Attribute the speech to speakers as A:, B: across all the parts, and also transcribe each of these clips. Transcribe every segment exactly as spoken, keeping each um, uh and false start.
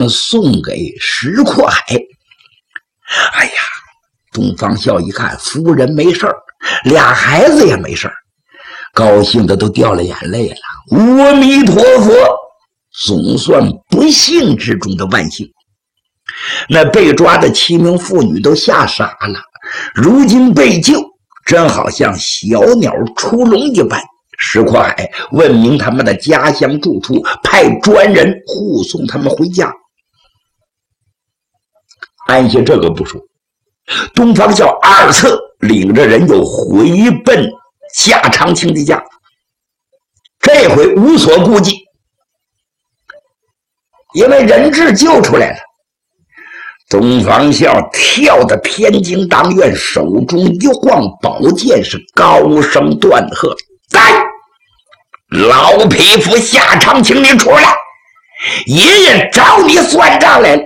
A: 送给石阔海。哎呀，东方孝一看夫人没事儿，俩孩子也没事儿，高兴的都掉了眼泪了。阿弥陀佛，总算不幸之中的万幸。那被抓的七名妇女都吓傻了，如今被救，真好像小鸟出笼一般。石阔海问明他们的家乡住处，派专人护送他们回家。按下这个不说，东方孝二次领着人又回奔夏长青的家，这回无所顾忌，因为人质救出来了。东方孝跳到天津当院，手中一晃宝剑，是高声断喝：来，老匹夫夏长青，你出来，爷爷找你算账来了。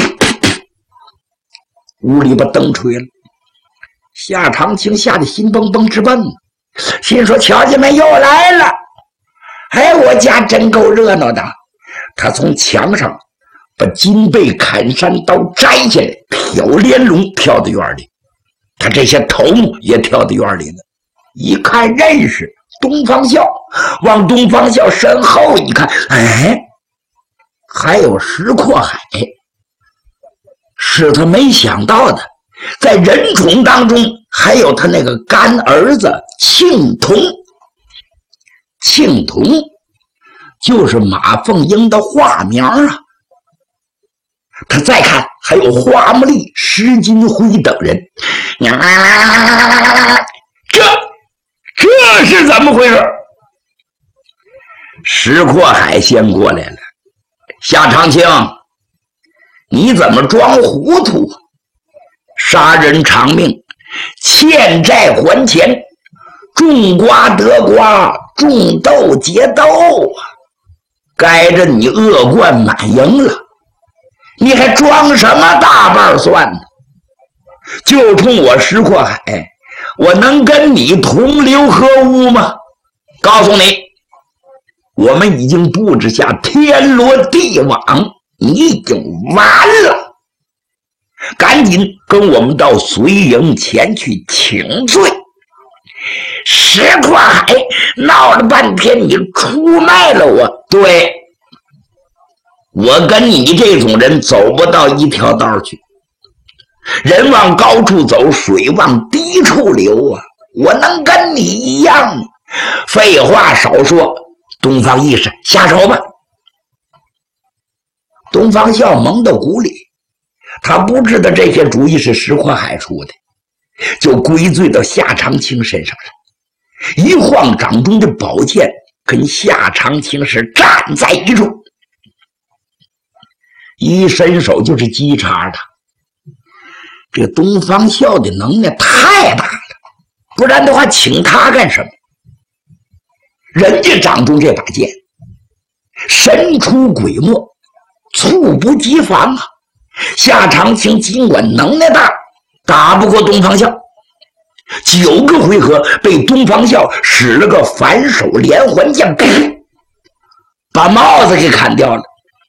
A: 屋里把灯吹了，夏长青吓得心蹦蹦直蹦，心说瞧见没，又来了。哎，我家真够热闹的。他从墙上把金背砍山刀摘下来，挑连笼跳到院里，他这些头目也跳到院里了。一看认识东方孝，往东方孝身后一看，哎，还有石阔海，是他没想到的。在人种当中还有他那个干儿子庆童，庆童就是马凤英的化名啊。他再看还有花木丽、石金辉等人，这这是怎么回事？石阔海先过来了，夏长青，你怎么装糊涂？杀人偿命，欠债还钱，种瓜得瓜，种豆结豆，该着你恶贯满盈了，你还装什么大瓣蒜呢？就冲我石阔海，我能跟你同流合污吗？告诉你，我们已经布置下天罗地网，你已经完了。赶紧跟我们到随营前去请罪。石阔海闹了半天，你出卖了我。对，我跟你这种人走不到一条道去，人往高处走，水往低处流啊，我能跟你一样吗？废话少说，东方义士下手吧。东方孝蒙到鼓里，他不知道这些主意是石阔海出的，就归罪到夏长青身上了。一晃掌中的宝剑跟夏长青是站在一处，一伸手就是击叉的。这个东方孝的能耐太大了，不然的话请他干什么？人家掌中这把剑神出鬼没，猝不及防啊！夏长青尽管能耐大，打不过东方孝，九个回合被东方孝使了个反手连环剑，把帽子给砍掉了。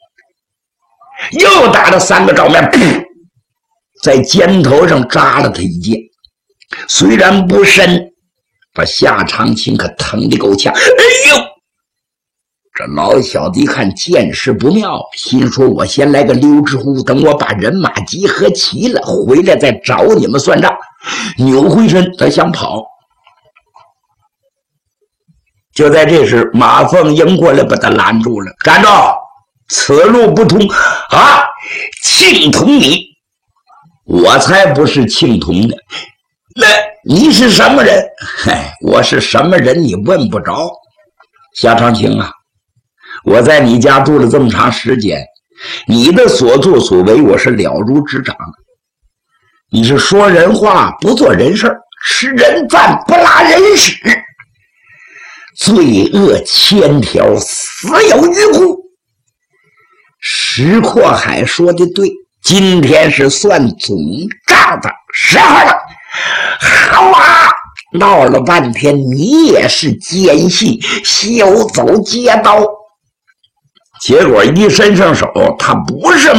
A: 又打了三个照面，在肩头上扎了他一剑，虽然不深，把夏长青可疼得够呛。哎呦！这老小子一看见势不妙，心说我先来个溜之乎，等我把人马集合齐了，回来再找你们算账。扭回身他想跑，就在这时马凤英过来把他拦住了。站住，此路不通啊！庆童你，我才不是庆童呢，那你是什么人？嗨，我是什么人你问不着。夏长青啊，我在你家住了这么长时间，你的所作所为我是了如指掌。你是说人话不做人事，吃人饭不拉人屎，罪恶千条，死有余辜。石阔海说的对，今天是算总账的时候了。好啊，闹了半天你也是奸细，休走街道。结果一伸上手，他不是